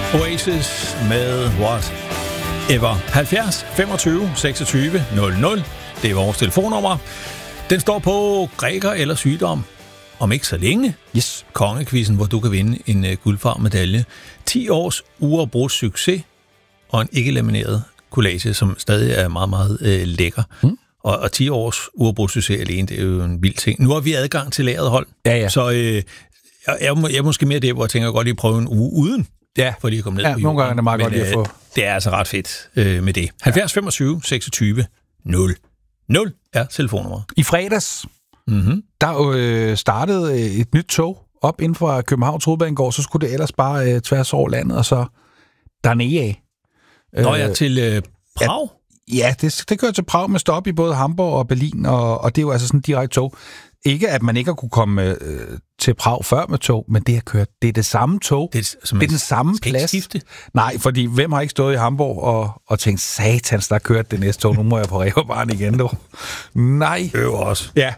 Oasis med Whatever. 70 25 26 00. Det er vores telefonnummer. Den står på græker eller sygdom. Om ikke så længe. Yes. Kongekvisten, hvor du kan vinde en guldfarvmedalje. 10 års uafbrudt succes og en ikke lamineret collage, som stadig er meget, meget lækker. Og 10 års uafbrudt succes alene, det er jo en vild ting. Nu har vi adgang til lagret hold. Ja. Så jeg er måske mere der, hvor jeg tænker, jeg godt lige prøve en uge uden. Ja, for lige at komme ned på nogle gange er det meget godt lige at få. Det er altså ret fedt med det. 70 25 26 0 0 er telefonnummeret. I fredags, der startede et nyt tog op inden for Københavns Hovedbanegård, så skulle det ellers bare tværs over landet, og så dernede af. Når jeg til Prag? Ja, det kører til Prag med stop i både Hamburg og Berlin, og det er jo altså sådan en direkte tog. Ikke, at man ikke har kunne komme til Prag før med tog, men det er det samme tog. Det er den samme plads. Skifte? Nej, fordi hvem har ikke stået i Hamburg og tænkt, satans, der kørte det næste tog, nu må jeg på Ræverbaren igen, du. Nej. Også. Ja,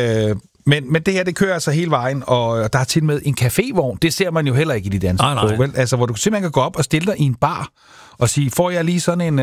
men det her, det kører altså hele vejen, og der er til med en cafévogn. Det ser man jo heller ikke i de danske tog, vel? Altså, hvor du simpelthen kan gå op og stille dig i en bar og sige, får jeg lige sådan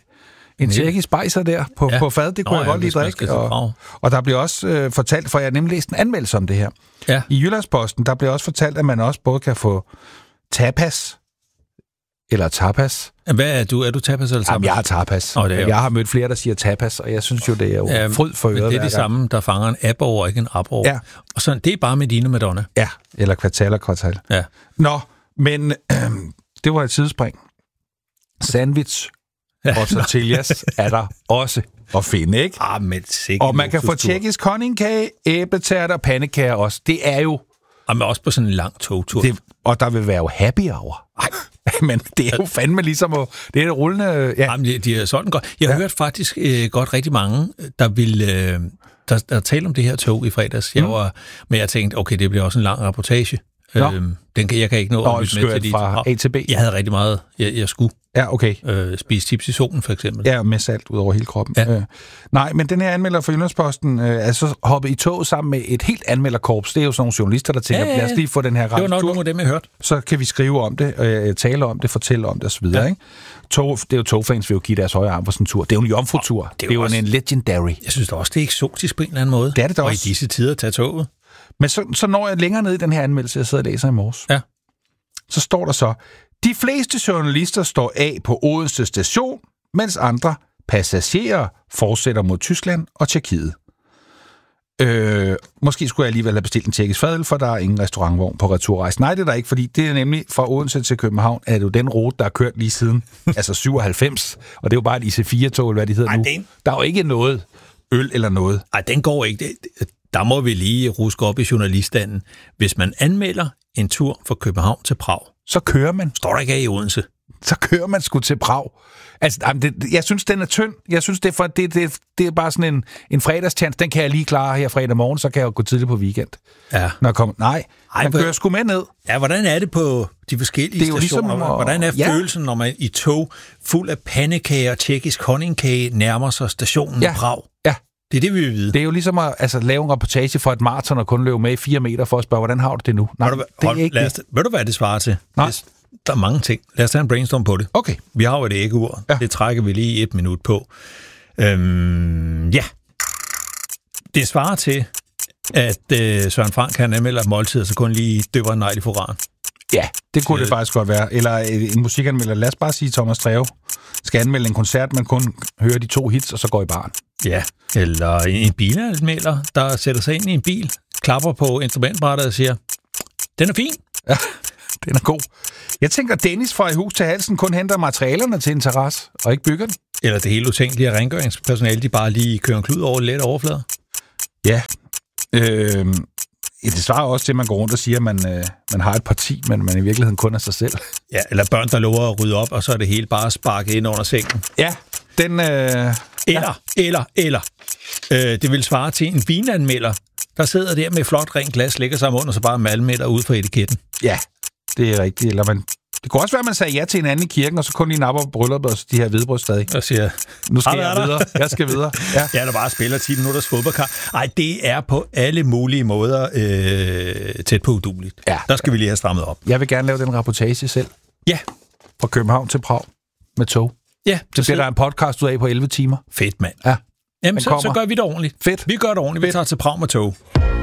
en tjekkisk bajser der på fad, det kunne jeg godt lige drikke. Og der bliver også fortalt, for jeg har nemlig læst en anmeldelse om det her. Ja. I Jyllandsposten, der bliver også fortalt, at man også både kan få tapas, eller tapas. Hvad er du? Er du tapas eller tapas? Jamen, jeg har tapas. Jeg har mødt flere, der siger tapas, og jeg synes jo, det er jo fryd for øret. Men det er det samme, der fanger en app over, ikke en app over. Ja. Og sådan, det er bare Medina Madonna. Ja, eller kvartal. Ja. Nå, men det var et sidespring. Sandwich og tortillas er der også at finde, ikke? Og man kan få tjekkisk honningkage, æbletærter og pandekager også. Det er jo... Men også på sådan en lang togtur. Og der vil være jo happy hour. Men det er jo fandme ligesom... Det er det rullende... Ja. Jamen, de er sådan godt. Jeg har hørt faktisk godt rigtig mange, der vil... Der taler om det her tog i fredags. Men jeg tænkte, okay, det bliver også en lang rapportage. Jeg kan ikke nå at lytte med til fra A til B. Jeg havde rigtig meget, jeg skulle. Ja, okay. Spise chips i solen, for eksempel. Ja, med salt ud over hele kroppen. Ja. Nej, men den her anmelder for Jyllandsposten er så hoppet i tog sammen med et helt anmelderkorps. Det er jo sådan nogle journalister, der tænker, lad os lige få den her radiotur. Det var nok nogle af dem, jeg hørte. Så kan vi skrive om det, tale om det, fortælle om det osv. Ja. Ikke? Det er jo togfans, vil jo give deres højre arm for sådan en tur. Det er jo en jomfrutur. Det er jo en legendary. Jeg synes da også, det er eksotisk på en eller anden måde. Det er det da også. Og i disse tider at tage toget. Men så når jeg længere ned i den her anmeldelse, jeg sidder og læser i morges. Ja. Så står der så, de fleste journalister står af på Odense station, mens andre passagerer fortsætter mod Tyskland og Tjekkiet. Måske skulle jeg alligevel have bestilt en tjekkisk fadøl, for der er ingen restaurantvogn på returrejsen. Nej, det er der ikke, fordi det er nemlig fra Odense til København, er det jo den rute, der er kørt lige siden, altså 97, og det er jo bare et IC4-tog, hvad det hedder nu. Der er jo ikke noget øl eller noget. Nej, den går ikke. Der må vi lige ruske op i journaliststanden. Hvis man anmelder en tur fra København til Prag, så kører man. Står der ikke af i Odense? Så kører man sgu til Prag. Altså, jeg synes, den er tynd. Jeg synes, det er bare sådan en fredagstjans. Den kan jeg lige klare her fredag morgen, så kan jeg jo gå tidligt på weekend. Ja. Når jeg kommer. Nej, man kører sgu med ned. Ja, hvordan er det på de forskellige stationer? Ligesom, hvordan er følelsen, når man i tog fuld af pandekager og tjekkisk honningkage nærmer sig stationen i Prag? Ja. Det er det, vi vil vide. Det er jo ligesom at lave en reportage for et maraton og kun løbe med i 4 meter for at spørge, hvordan har du det nu? Nej, det er ikke det. Ved du, hvad det svarer til? Nej. Der er mange ting. Lad os tage en brainstorm på det. Okay. Vi har jo et æggeur. Ja. Det trækker vi lige 1 minut på. Det svarer til, at Søren Frank kan anmelde et måltid, så kun lige døber en negl i foran. Ja, det kunne det faktisk godt være. Eller en musikanmelder. Lad os bare sige, Thomas Treve skal anmelde en koncert, man kun hører de 2 hits, og så går i baren. Ja, eller en bilanmelder, der sætter sig ind i en bil, klapper på instrumentbrættet og siger, den er fin. Ja, den er god. Jeg tænker, Dennis fra I hus til halsen kun henter materialerne til en terrasse, og ikke bygger den. Eller det hele utænkelige rengøringspersonale, de bare lige kører en klud over let overflader. Ja. Det svarer også til, at man går rundt og siger, at man har et parti, men man i virkeligheden kun er sig selv. Ja, eller børn, der lover at rydde op, og så er det hele bare sparket ind under sengen. Ja, den... Eller. Det vil svare til en vinanmelder, der sidder der med flot rent glas, lægger sig om og så bare malmælder ud fra etiketten. Ja, det er rigtigt. Eller det kunne også være, at man sagde ja til en anden i kirken, og så kun lige napper på brylluppet og de her hvidbrød stadig. Og siger, nu skal jeg videre. Jeg skal videre. Ja. Jeg der bare spiller 10 minutters fodboldkamp. Ej, det er på alle mulige måder tæt på udueligt. Ja. Der skal vi lige have strammet op. Jeg vil gerne lave den reportage selv. Ja. Fra København til Prag med tog. Ja. Så bliver der en podcast ud af på 11 timer. Fedt, mand. Ja. Jamen, så gør vi det ordentligt. Fedt. Vi gør det ordentligt. Vi tager til Prag med tog.